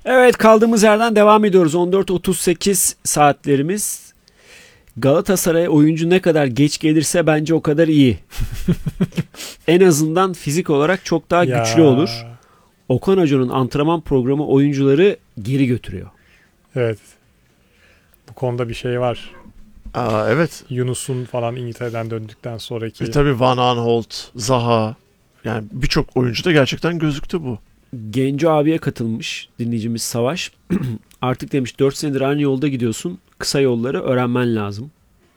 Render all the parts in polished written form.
Evet, kaldığımız yerden devam ediyoruz. 14.38 saatlerimiz. Galatasaray oyuncu ne kadar geç gelirse bence o kadar iyi. En azından fizik olarak çok daha güçlü olur. Okan Hoca'nın antrenman programı oyuncuları geri götürüyor. Evet. Bu konuda bir şey var. Evet. Yunus'un falan İngiltere'den döndükten sonraki. Tabii Van Aanholt, Zaha, yani birçok oyuncuda gerçekten gözüktü bu. Genco abiye katılmış dinleyicimiz Savaş. Artık demiş 4 senedir aynı yolda gidiyorsun. Kısa yolları öğrenmen lazım.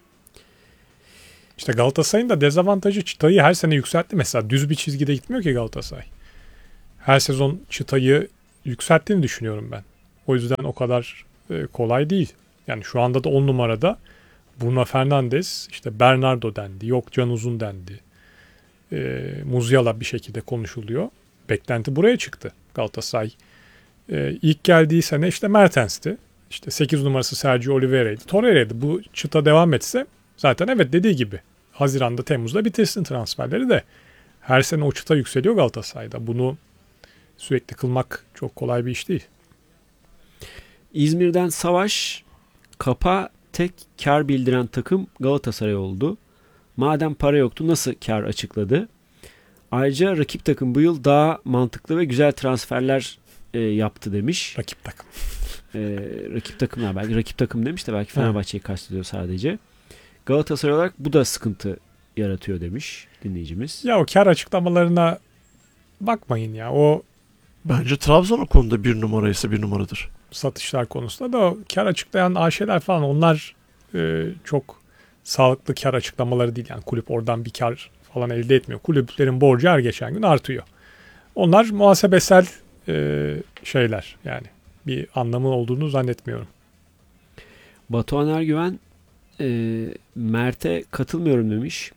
İşte Galatasaray'ın da dezavantajı çıtayı her sene yükseltti. Mesela düz bir çizgide gitmiyor ki Galatasaray. Her sezon çıtayı yükselttiğini düşünüyorum ben. O yüzden o kadar kolay değil. Yani şu anda da 10 numarada Bruno Fernandes, işte Bernardo dendi, yok Can Uzun dendi. Musiala bir şekilde konuşuluyor. Beklenti buraya çıktı. Galatasaray ilk geldiği sene işte Mertens'ti. İşte 8 numarası Sergio Oliveira'ydı. Torreira'ydı. Bu çıta devam etse zaten evet dediği gibi Haziran'da Temmuz'da bitirsin transferleri de. Her sene o çıta yükseliyor Galatasaray'da. Bunu sürekli kılmak çok kolay bir iş değil. İzmir'den Savaş, Kapa tek kar bildiren takım Galatasaray oldu. Madem para yoktu nasıl kar açıkladı? Ayrıca rakip takım bu yıl daha mantıklı ve güzel transferler yaptı demiş. Rakip takım. Rakip takımlar, belki rakip takım demiş de belki Fenerbahçe'yi kastediyor sadece. Galatasaray olarak bu da sıkıntı yaratıyor demiş dinleyicimiz. Ya o kar açıklamalarına bakmayın ya. O bence Trabzon o konuda bir numaraysa bir numaradır. Satışlar konusunda da o kar açıklayan AŞ'ler falan onlar çok sağlıklı kar açıklamaları değil. Yani kulüp oradan bir kar falan elde etmiyor. Kulüplerin borcu her geçen gün artıyor. Onlar muhasebesel şeyler yani. Bir anlamı olduğunu zannetmiyorum. Batuhan Ergüven Mert'e katılmıyorum demiş.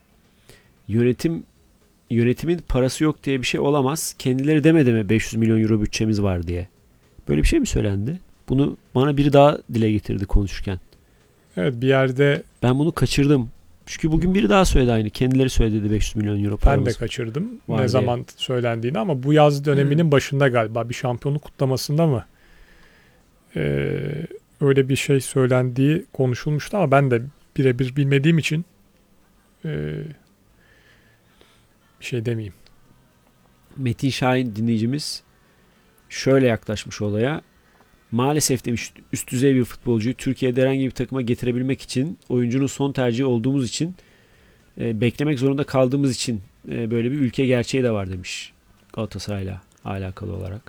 Yönetimin parası yok diye bir şey olamaz. Kendileri demedi mi 500 milyon euro bütçemiz var diye. Böyle bir şey mi söylendi? Bunu bana biri daha dile getirdi konuşurken. Evet, bir yerde ben bunu kaçırdım. Çünkü bugün biri daha söyledi aynı. Kendileri söyledi 500 milyon euro paramız. Ben de kaçırdım ne diye. Zaman söylendiğini ama bu yaz döneminin başında galiba bir şampiyonluk kutlamasında mı öyle bir şey söylendiği konuşulmuştu ama ben de birebir bilmediğim için bir şey demeyeyim. Metin Şahin dinleyicimiz şöyle yaklaşmış olaya. Maalesef demiş üst düzey bir futbolcuyu Türkiye'de herhangi bir takıma getirebilmek için oyuncunun son tercihi olduğumuz için beklemek zorunda kaldığımız için böyle bir ülke gerçeği de var demiş Galatasaray'la alakalı olarak.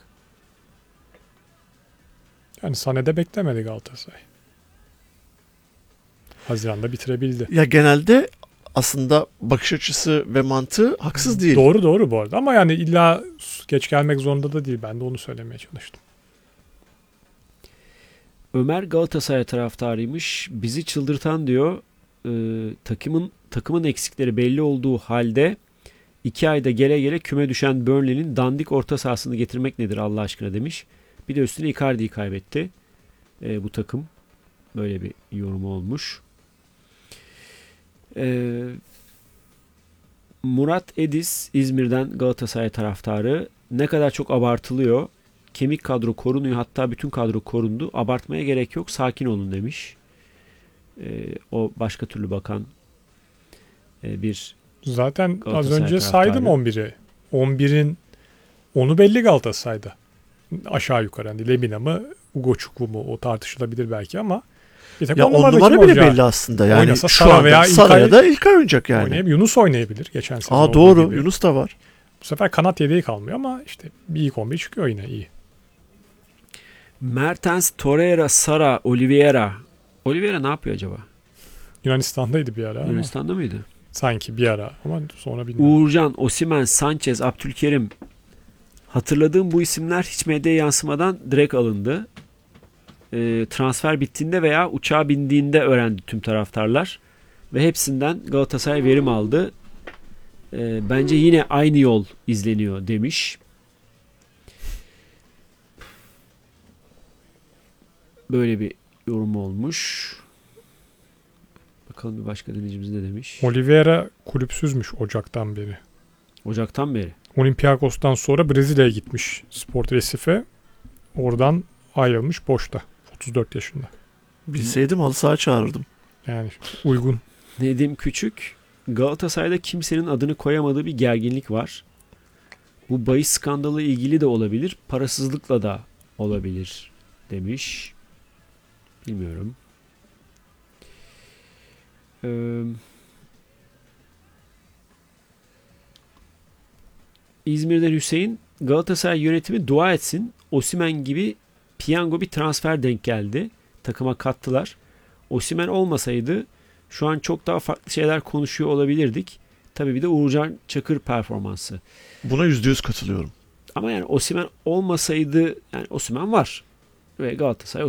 Yani Sané'de beklemedi Galatasaray. Haziran'da bitirebildi. Ya genelde aslında bakış açısı ve mantığı haksız değil. Doğru bu arada ama yani illa geç gelmek zorunda da değil. Ben de onu söylemeye çalıştım. Ömer Galatasaray taraftarıymış. Bizi çıldırtan diyor takımın eksikleri belli olduğu halde 2 ayda gele gele küme düşen Burnley'nin dandik orta sahasını getirmek nedir Allah aşkına demiş. Bir de üstüne Icardi'yi kaybetti. Bu takım böyle bir yorumu olmuş. Murat Ediz İzmir'den Galatasaray taraftarı, ne kadar çok abartılıyor. Kemik kadro korunuyor, hatta bütün kadro korundu. Abartmaya gerek yok, sakin olun demiş. O başka türlü bakan bir zaten az Galatasaray önce taraftarı. saydım 11'i. 11'in 10'u belli Galatasaray'da. Aşağı yukarı. Yani Lemina mı, Ugochukwu mu o tartışılabilir belki ama bir tek ya 10 numara bile belli aslında. Yani oynasa şu anda Sara'ya da İlkay oynayacak yani. Yunus oynayabilir geçen sezon. Doğru. Yunus da var. Bu sefer kanat yedeği kalmıyor ama işte bir ilk 11 çıkıyor yine iyi. Mertens, Torreira, Sara, Oliveira. Oliveira ne yapıyor acaba? Yunanistan'daydı bir ara. Yunanistan'da mıydı? Sanki bir ara ama sonra bilmiyorum. Uğurcan, Osimhen, Sanchez, Abdülkerim. Hatırladığım bu isimler hiç medyaya yansımadan direkt alındı. Transfer bittiğinde veya uçağa bindiğinde öğrendi tüm taraftarlar. Ve hepsinden Galatasaray verim aldı. Bence yine aynı yol izleniyor demiş. Böyle bir yorum olmuş. Bakalım bir başka dinleyicimiz ne demiş. Oliveira kulüpsüzmüş Ocak'tan beri. Ocak'tan beri. Olympiakos'tan sonra Brezilya'ya gitmiş Sport Recife. Oradan ayrılmış boşta. 34 yaşında. Bilseydim halı saha çağırırdım. Yani uygun. Nedim Küçük, Galatasaray'da kimsenin adını koyamadığı bir gerginlik var. Bu bahis skandalı ilgili de olabilir, parasızlıkla da olabilir demiş. Bilmiyorum. İzmir'den Hüseyin, Galatasaray yönetimi dua etsin. Osimhen gibi piyango bir transfer denk geldi. Takıma kattılar. Osimhen olmasaydı şu an çok daha farklı şeyler konuşuyor olabilirdik. Tabii bir de Uğurcan Çakır performansı. Buna %100 katılıyorum. Ama yani Osimhen olmasaydı, yani Osimhen var. Ve Galatasaray